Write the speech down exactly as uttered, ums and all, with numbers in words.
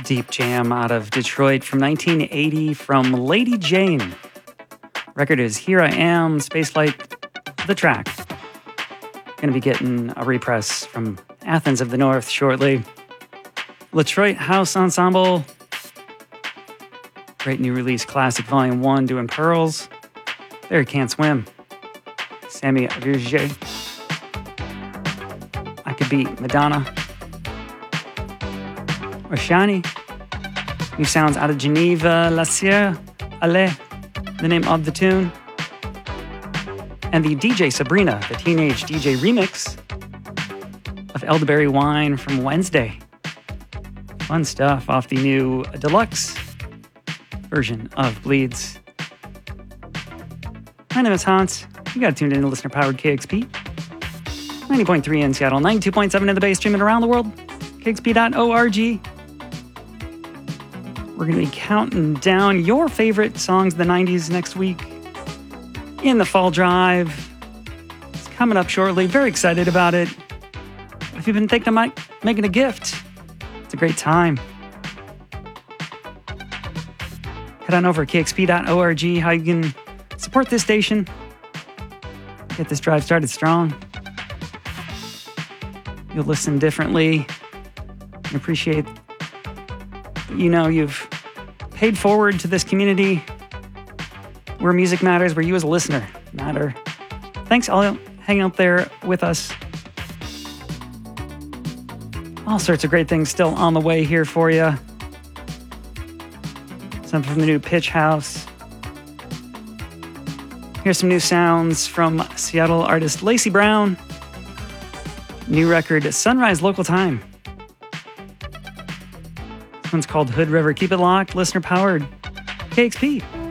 Deep jam out of Detroit from nineteen eighty from Lady Jane. Record is Here I Am, Spaceflight, the track. Gonna be getting a repress from Athens of the North shortly. Detroit House Ensemble. Great new release, Classic Volume one, doing Pearls. There You Can't Swim. Sammy Virge. I Could Be Madonna. Or Shani. New sounds out of Geneva, La Sierra, Ale, the name of the tune. And the D J Sabrina, the Teenage D J remix of Elderberry Wine from Wednesday. Fun stuff off the new deluxe version of Bleeds. My name is Hans. You got tuned in to listener-powered K X P. ninety point three in Seattle, ninety-two point seven in the Bay, streaming around the world. K X P dot org. We're going to be counting down your favorite songs of the nineties next week in the Fall Drive. It's coming up shortly. Very excited about it. If you've been thinking about making a gift, it's a great time. Head on over to K X P dot org, how you can support this station. Get this drive started strong. You'll listen differently. And appreciate, you know, you've paid forward to this community where music matters, where you as a listener matter. Thanks all hanging out there with us. All sorts of great things still on the way here for you. Something from the new Pitch House. Here's some new sounds from Seattle artist Lacey Brown. New record, Sunrise Local Time. This one's called Hood River. Keep it locked, listener powered. K X P.